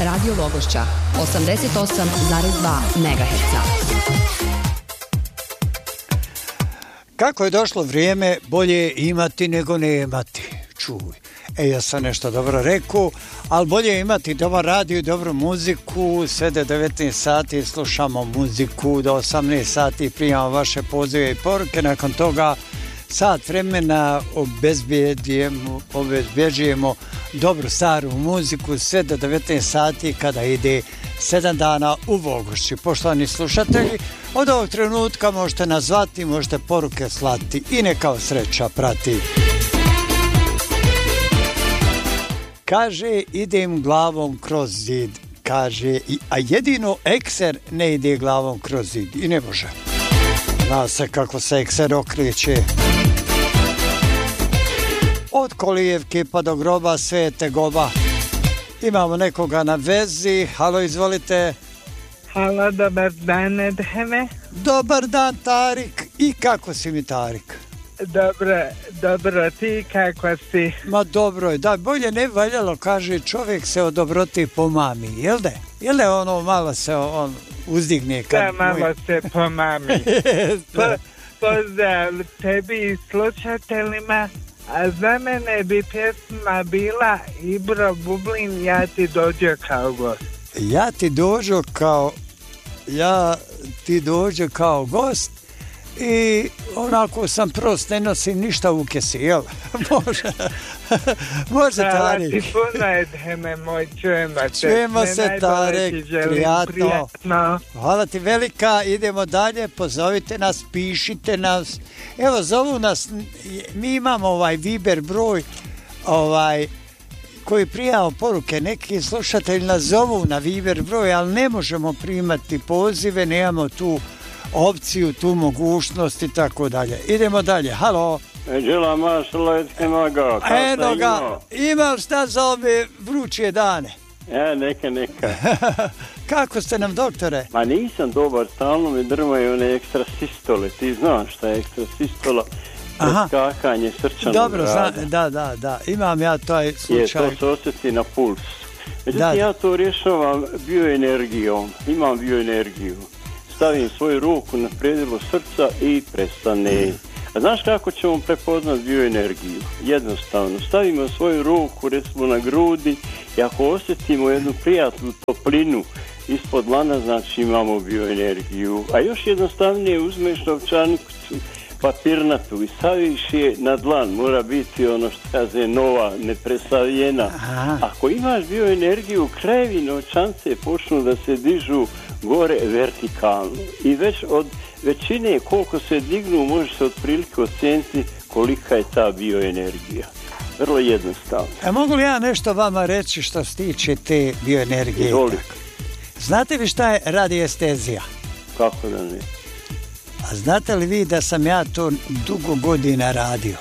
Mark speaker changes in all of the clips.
Speaker 1: Radio Logošća 88,2 MHz.
Speaker 2: Kako je došlo vrijeme, bolje imati nego ne imati. Čuj, ja sam nešto dobro rekao, ali bolje imati dobar radio i dobru muziku. Sve do 19 sati slušamo muziku, do 18 sati primamo vaše pozive i poruke. Nakon toga sat vremena obezbjeđujemo dobru staru muziku sve do 19 sati kada ide 7 dana u Logošći. Poštovani slušatelji, od ovog trenutka možete nas zvati, možete poruke slati i neka vas sreća prati. Kaže, idem glavom kroz zid. Kaže, a jedino ekser ne ide glavom kroz zid. I ne može. Zna se kako se ekser okreće. Od kolijevke pa do groba sve je tegoba. Imamo nekoga na vezi. Halo, izvolite.
Speaker 3: Halo, dobar dan, Edheme.
Speaker 2: Dobar dan, Tarik. I kako si mi, Tarik?
Speaker 3: Dobro, ti kako si?
Speaker 2: Ma dobro je, da, bolje ne valjalo, kaže, čovjek se od dobroti pomami, jel da? Jel da ono malo se on uzdigne kad...
Speaker 3: Da, malo se pomami. Pozdrav tebi i slušateljima, a za mene bi pjesma bila Ibro Bublin, ja ti dođo kao gost.
Speaker 2: Ja ti dođo kao gost i onako sam prost, ne nosim ništa u kesi, jel? Može Tarik.
Speaker 3: Hvala ti puno, Edheme moj,
Speaker 2: čujemo se, Tarik, prijatno. Hvala ti velika, idemo dalje, pozovite nas, pišite nas. Evo, zovu nas, mi imamo Viber broj, koji prijavio poruke, neki slušatelji nas zovu na Viber broj, ali ne možemo primati pozive, nemamo tu opciju, tu mogućnost i tako dalje. Idemo dalje, halo.
Speaker 4: Eđela mašala etke
Speaker 2: eno ga, imam šta za ove vruće dane?
Speaker 4: Neka.
Speaker 2: Kako ste nam, doktore?
Speaker 4: Ma nisam dobar, stalno mi drmaju one ekstrasistole, ti znaš šta je ekstrasistola? Skakanje srčanog rada.
Speaker 2: Da, imam ja taj slučaj.
Speaker 4: To se osjeti na pulsu. Međutim, ja to rješavam bioenergijom, imam bioenergiju. Stavim svoju ruku na predjelu srca i prestane. A znaš kako ćemo prepoznat bioenergiju? Jednostavno, stavimo svoju ruku recimo na grudi i ako osjetimo jednu prijatnu toplinu ispod dlana, znači imamo bioenergiju. A još jednostavnije, uzmeš novčanicu papirnatu i staviš je na dlan, mora biti ono što kaže nova, nepresavijena. Ako imaš bioenergiju, krajevi novčance počnu da se dižu gore vertikalno i već od većine koliko se dignu može se otprilike ocijeniti kolika je ta bioenergija. Vrlo jednostavno.
Speaker 2: A mogu li ja nešto vama reći što se tiče te bioenergije? Znate vi šta je radiestezija?
Speaker 4: Kako da ne?
Speaker 2: A znate li vi da sam ja to dugo godina radio?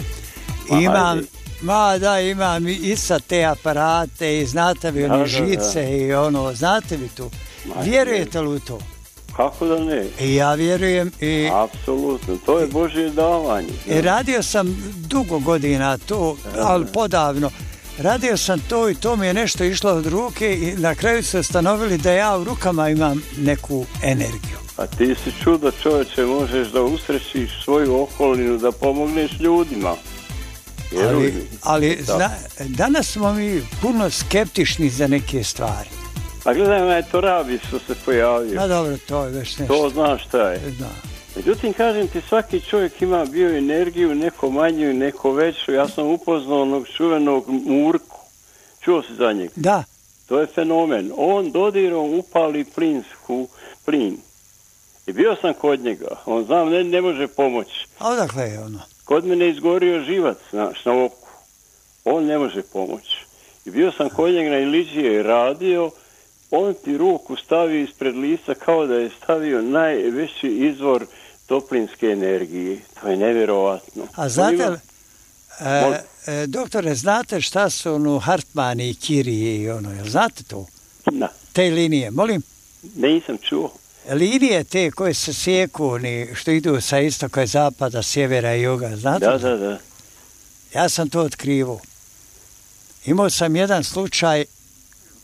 Speaker 2: Imam i sa te aparate i znate vi one žice i ono, znate vi tu? Vjerujete li u to?
Speaker 4: Kako da ne?
Speaker 2: Ja vjerujem i...
Speaker 4: Apsolutno, to je Božje davanje.
Speaker 2: I radio sam dugo godina to, ali podavno. Radio sam to i to mi je nešto išlo od ruke i na kraju su ustanovili da ja u rukama imam neku energiju.
Speaker 4: A ti si čudo, čovječe, možeš da usrećiš svoju okolinu, da pomogneš ljudima.
Speaker 2: Ali danas smo mi puno skeptični za neke stvari.
Speaker 4: A gledaj, to rabi što se pojavio.
Speaker 2: A dobro, to je već nešto.
Speaker 4: To znaš šta je.
Speaker 2: Da.
Speaker 4: Međutim, kažem ti, svaki čovjek ima bioenergiju, neko manju, neko veću. Ja sam upoznao onog čuvenog Murku. Čuo si za njega?
Speaker 2: Da.
Speaker 4: To je fenomen. On dodirom upali plin. I bio sam kod njega. On znam, ne može pomoći.
Speaker 2: A odakle je ono?
Speaker 4: Kod mene izgorio živac, znaš, na oku. On ne može pomoći. I bio sam kod njega na Iliđije radio. On ti ruku stavi ispred lica kao da je stavio najveći izvor toplinske energije. To je nevjerovatno.
Speaker 2: A znate li, doktore, znate šta su ono Hartmani i Kirije i ono, jel znate to?
Speaker 4: Da.
Speaker 2: Te linije, molim?
Speaker 4: Nisam čuo.
Speaker 2: Linije te koje se sjeku, što idu sa istoka i zapada, sjevera i juga, znate?
Speaker 4: Da.
Speaker 2: Ja sam to otkrivo. Imao sam jedan slučaj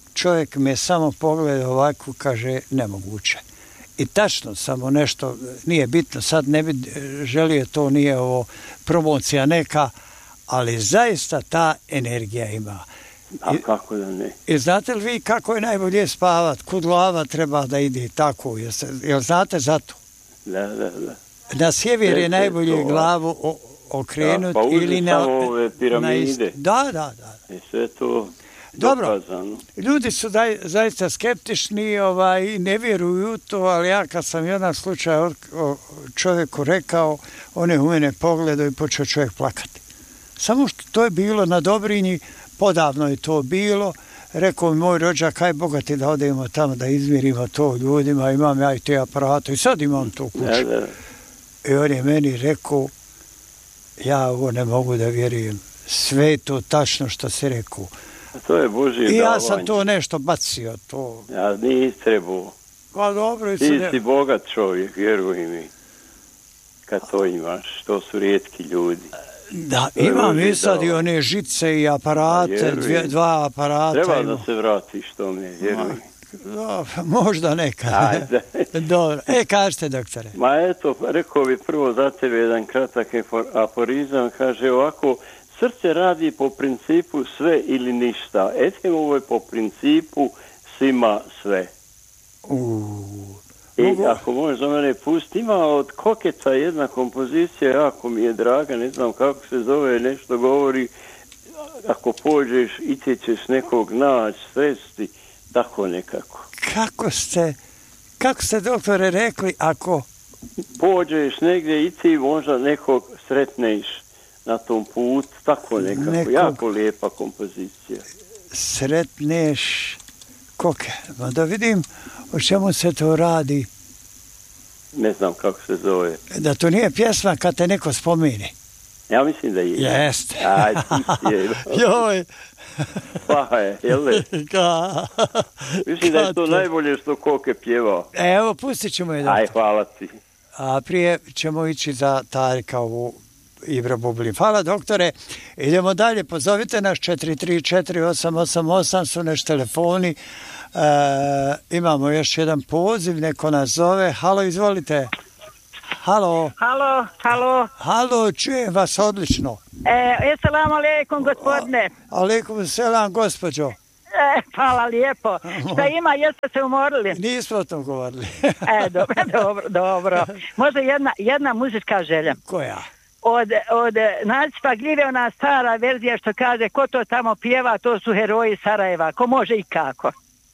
Speaker 2: čovjek me samo pogleda ovako, kaže nemoguće. I tačno, samo nešto, nije bitno, sad ne bi želio, to nije ovo promocija neka, ali zaista ta energija ima.
Speaker 4: A kako da ne?
Speaker 2: I znate li vi kako je najbolje spavat? Kud glava treba da ide tako? Jel znate za to?
Speaker 4: Da.
Speaker 2: Na sjever je najbolje glavu okrenuti ili na...
Speaker 4: ove piramide.
Speaker 2: Da.
Speaker 4: I sve to
Speaker 2: dobro,
Speaker 4: dokazano.
Speaker 2: Ljudi su zaista skeptični i ne vjeruju to, ali ja kad sam jedan slučaj čovjeku rekao, on je u mene pogledao i počeo čovjek plakati. Samo što to je bilo na Dobrinji, podavno je to bilo, rekao mi moj rođak, aj bogati da odemo tamo da izmjerimo to ljudima, imam ja i te aparate i sad imam to u kući.
Speaker 4: Da.
Speaker 2: I on je meni rekao, ja ovo ne mogu da vjerujem, sve je to tačno što si rekao.
Speaker 4: A to je Božje davanje.
Speaker 2: I ja sam to nešto bacio, to.
Speaker 4: Ja nisi trebao.
Speaker 2: Pa dobro.
Speaker 4: Ti si bogat čovjek, vjeruj mi. Kad to imaš, to su rijetki ljudi.
Speaker 2: Da, imam i sad i one žice i aparate, dva aparata.
Speaker 4: Treba da se vratiš tome, vjeruj mi.
Speaker 2: Možda nekad.
Speaker 4: Ajde.
Speaker 2: Dobro. Kažete, doktore.
Speaker 4: Ma eto, rekao bi prvo za tebe jedan kratak aforizam, kaže ovako, srce radi po principu sve ili ništa. Ovo je po principu svima sve. I ako možeš za mene pustiti, ima od Kokeca jedna kompozicija, jako mi je draga, ne znam kako se zove, nešto govori, ako pođeš i ti ćeš nekog naći, sresti, tako nekako.
Speaker 2: Kako ste doktore rekli, ako
Speaker 4: pođeš negdje i ti možda nekog sretneš na tom putu, tako nekako, jako lijepa kompozicija.
Speaker 2: Sretneš koke, da vidim o čemu se to radi.
Speaker 4: Ne znam kako se zove.
Speaker 2: Da to nije pjesma kad te neko spomeni.
Speaker 4: Ja mislim da je.
Speaker 2: Jeste.
Speaker 4: Aj, ti je.
Speaker 2: Joj.
Speaker 4: Pa je, jel ne? Mislim da je to najbolje što Koke pjevao.
Speaker 2: Evo, pustit ćemo je.
Speaker 4: Aj, hvala ti.
Speaker 2: A prije ćemo ići za Tarika ovu Ibra Bublin. Hvala, doktore. Idemo dalje. Pozovite nas 434-888 su naš telefoni. Imamo još jedan poziv. Neko nas zove. Halo, izvolite. Halo. Halo, čujem vas odlično.
Speaker 5: Assalamu alaikum, gospodine.
Speaker 2: Alaikum selam, gospođo.
Speaker 5: Hvala lijepo. Šta ima, jeste se umorili?
Speaker 2: Nismo o tom govorili.
Speaker 5: Dobro. Možda jedna muzička želja.
Speaker 2: Koja?
Speaker 5: Od Nacpa Gljive, ona stara verzija što kaže, ko to tamo pjeva, to su heroji Sarajeva. Ko može i kako?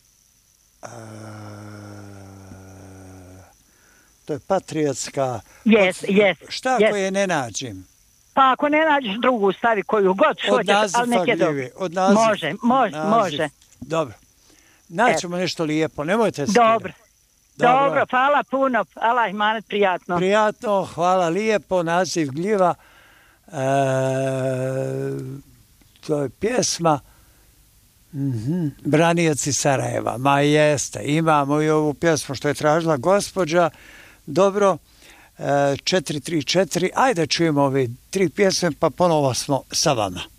Speaker 2: To je patriotska.
Speaker 5: Yes.
Speaker 2: Šta ako je ne nađem?
Speaker 5: Pa ako ne nađeš drugu, stavi koju god hoćeš, ali neke
Speaker 2: Gljive. Od naziv.
Speaker 5: Može.
Speaker 2: Dobro. Naćemo nešto lijepo, nemojte se.
Speaker 5: Dobro, hvala puno. Allah imanet, prijatno.
Speaker 2: Prijatno, hvala lijepo, naziv Gljiva. To je pjesma Branioci Sarajeva. Ma jeste, imamo i ovu pjesmu što je tražila gospođa. Dobro, 434, ajde čujemo ove 3 pjesme pa ponovo smo sa vama.